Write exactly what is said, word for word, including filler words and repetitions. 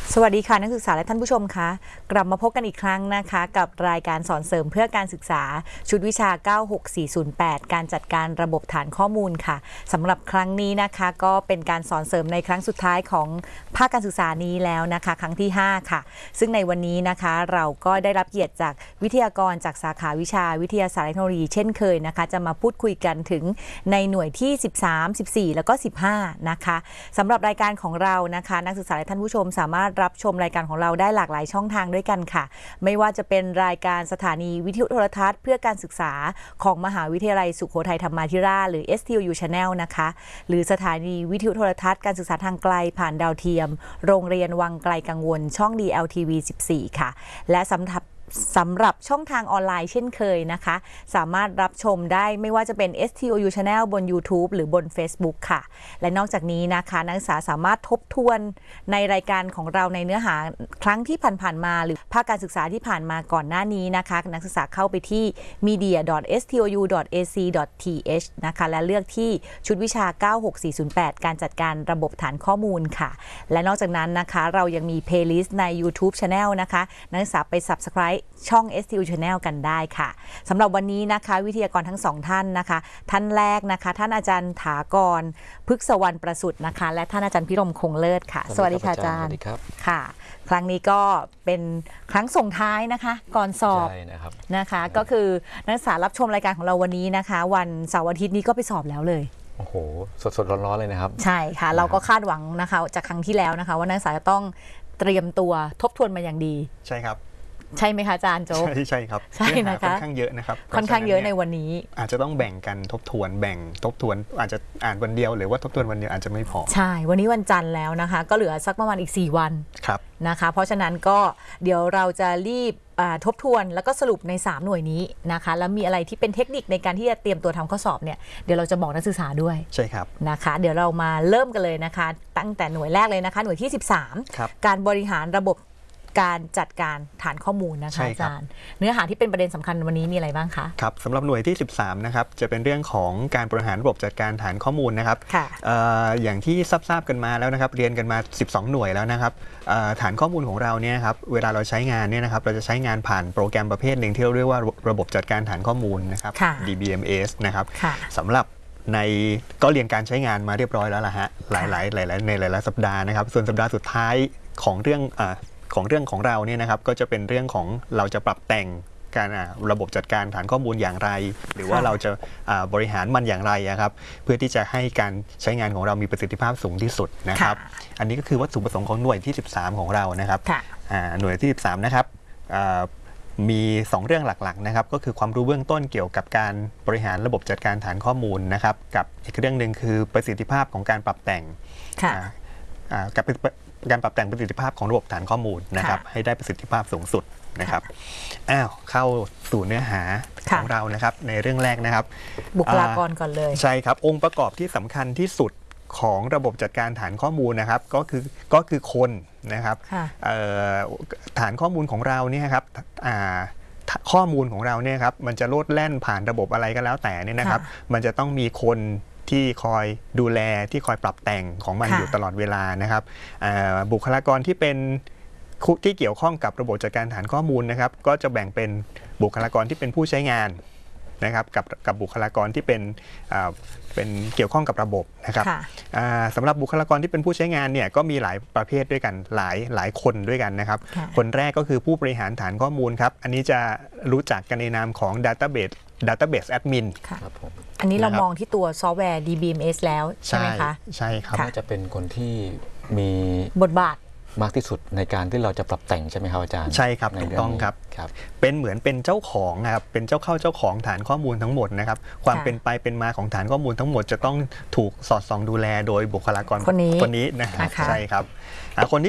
สวัสดีค่ะนักศึกษาและท่านผู้ชมคะกลับมาพบกันอีกครั้งนะคะกับรายการสอนเสริมเพื่อการศึกษาชุดวิชาเก้าหกสี่ศูนย์แปดการจัดการระบบฐานข้อมูลค่ะสำหรับครั้งนี้นะคะก็เป็นการสอนเสริมในครั้งสุดท้ายของภาคการศึกษานี้แล้วนะคะครั้งที่ห้าค่ะซึ่งในวันนี้นะคะเราก็ได้รับเกียรติจากวิทยากรจากสาขาวิชาวิทยาศาสตร์เทคโนโลยีเช่นเคยนะคะจะมาพูดคุยกันถึงในหน่วยที่สิบสาม สิบสี่แล้วก็สิบห้านะคะสำหรับรายการของเรานะคะนักศึกษาและท่านผู้ชมสามารถรับชมรายการของเราได้หลากหลายช่องทางด้วยกันค่ะไม่ว่าจะเป็นรายการสถานีวิทยุโทรทัศน์เพื่อการศึกษาของมหาวิทยาลัยสุโขทัยธรรมาธิราชหรือ เอส ที โอ ยู Channel นะคะหรือสถานีวิทยุโทรทัศน์การศึกษาทางไกลผ่านดาวเทียมโรงเรียนวังไกลกังวลช่อง ดี แอล ที วี สิบสี่ ค่ะและสำหรับสำหรับช่องทางออนไลน์เช่นเคยนะคะสามารถรับชมได้ไม่ว่าจะเป็น เอส ที โอ ยู Channel บน YouTube หรือบน Facebook ค่ะและนอกจากนี้นะคะนักศึกษาสามารถทบทวนในรายการของเราในเนื้อหาครั้งที่ผ่านๆมาหรือภาคการศึกษาที่ผ่านมาก่อนหน้านี้นะคะนักศึกษาเข้าไปที่ มีเดีย ดอท เอส ที โอ ยู ดอท เอ ซี ดอท ที เอช นะคะและเลือกที่ชุดวิชาเก้าหกสี่ศูนย์แปดการจัดการระบบฐานข้อมูลค่ะและนอกจากนั้นนะคะเรายังมี Playlist ใน YouTube Channel นะคะนักศึกษาไป Subscribe ช่อง เอส ที โอ Channel กันได้ค่ะสำหรับวันนี้นะคะวิทยากรทั้งสองท่านนะคะท่านแรกนะคะท่านอาจารย์ถากรพฤกษวรรณประสุทธิ์นะคะและท่านอาจารย์พิรมคงเลิศค่ะสวัสดีค่ะอาจารย์ค่ะครั้งนี้ก็เป็นครั้งส่งท้ายนะคะก่อนสอบนะครับนะคะก็คือนักศึกษารับชมรายการของเราวันนี้นะคะวันเสาร์อาทิตย์นี้ก็ไปสอบแล้วเลยโอ้โหสดๆร้อนๆเลยนะครับใช่ค่ะเราก็คาดหวังนะคะจากครั้งที่แล้วนะคะว่านักศึกษาจะต้องเตรียมตัวทบทวนมาอย่างดีใช่ครับใช่ไหมคะอาจารย์โจ๊กใช่ใช่ครับใช่นะคะค่อนข้างเยอะนะครับค่อนข้างเยอะในวันนี้อาจจะต้องแบ่งกันทบทวนแบ่งทบทวนอาจจะอ่านวันเดียวหรือว่าทบทวนวันเดียวอาจจะไม่พอใช่วันนี้วันจันทร์แล้วนะคะก็เหลือสักประมาณอีกสี่วันครับนะคะเพราะฉะนั้นก็เดี๋ยวเราจะรีบทบทวนแล้วก็สรุปในสามหน่วยนี้นะคะแล้วมีอะไรที่เป็นเทคนิคในการที่จะเตรียมตัวทำข้อสอบเนี่ยเดี๋ยวเราจะบอกนักศึกษาด้วยใช่ครับนะคะเดี๋ยวเรามาเริ่มกันเลยนะคะตั้งแต่หน่วยแรกเลยนะคะหน่วยที่สิบสามการบริหารระบบการจัดการฐานข้อมูลนะคะอาจารย์เนื้อหาที่เป็นประเด็นสำคัญวันนี้มีอะไรบ้างคะครับสำหรับหน่วยที่สิบสามนะครับจะเป็นเรื่องของการบริหารระบบจัดการฐานข้อมูลนะครับ อ, อย่างที่ทราบกันมาแล้วนะครับเรียนกันมาสิบสองหน่วยแล้วนะครับฐานข้อมูลของเราเนี่ยครับเวลาเราใช้งานเนี่ยนะครับเราจะใช้งานผ่านโปรแกรมประเภทหนึ่งที่เราเรียกว่าระบบจัดการฐานข้อมูลนะครับ ดี บี เอ็ม เอส นะครับสำหรับในก็เรียนการใช้งานมาเรียบร้อยแล้วล่ะฮะหลายๆหลายๆในหลายๆสัปดาห์นะครับส่วนสัปดาห์สุดท้ายของเรื่องของเรื่องของเราเนี่ยนะครับก็จะเป็นเรื่องของเราจะปรับแต่งการระบบจัดการฐานข้อมูลอย่างไรหรือว่าเราจะบริหารมันอย่างไรครับเพื่อที่จะให้การใช้งานของเรามีประสิทธิภาพสูงที่สุดนะครับอันนี้ก็คือวัตถุประสงค์ของหน่วยที่สิบสามของเรานะครับหน่วยที่สิบสามนะครับมีสองเรื่องหลักๆนะครับก็คือความรู้เบื้องต้นเกี่ยวกับการบริหารระบบจัดการฐานข้อมูลนะครับกับอีกเรื่องหนึ่งคือประสิทธิภาพของการปรับแต่งกับการปรับแต่งประสิทธิภาพของระบบฐานข้อมูลนะครับให้ได้ประสิทธิภาพสูงสุดนะครับอ้าวเข้าสู่เนื้อหาของเรานะครับในเรื่องแรกนะครับบุคลากรก่อนเลยใช่ครับองค์ประกอบที่สำคัญที่สุดของระบบจัดการฐานข้อมูลนะครับก็คือก็คือคนนะครับฐานข้อมูลของเราเนี่ยครับข้อมูลของเราเนี่ยครับมันจะโลดแล่นผ่านระบบอะไรก็แล้วแต่เนี่ยนะครับมันจะต้องมีคนที่คอยดูแลที่คอยปรับแต่งของมันอยู่ตลอดเวลานะครับบุคลากรที่เป็นที่เกี่ยวข้องกับระบบจัดการฐานข้อมูลนะครับก็จะแบ่งเป็นบุคลากรที่เป็นผู้ใช้งานนะครับกับกับบุคลากรที่เป็นเป็นเกี่ยวข้องกับระบบนะครับสำหรับบุคลากรที่เป็นผู้ใช้งานเนี่ยก็มีหลายประเภทด้วยกันหลายหลายคนด้วยกันนะครับคนแรกก็คือผู้บริหารฐานข้อมูลครับอันนี้จะรู้จักกันในนามของ Database Database Admin ครับผมอันนี้เรามองที่ตัวซอฟต์แวร์ ดี บี เอ็ม เอส แล้วใช่ไหมคะใช่ครับน่าจะเป็นคนที่มีบทบาทมากที่สุดในการที่เราจะปรับแต่งใช่ไหมครับอาจารย์ใช่ครับถูกต้องครับเป็นเหมือนเป็นเจ้าของนะครับเป็นเจ้าเข้าเจ้าของฐานข้อมูลทั้งหมดนะครับความเป็นไปเป็นมาของฐานข้อมูลทั้งหมดจะต้องถูกสอดส่องดูแลโดยบุคลากรคนนี้คนนี้นะครับใช่ครับคนที่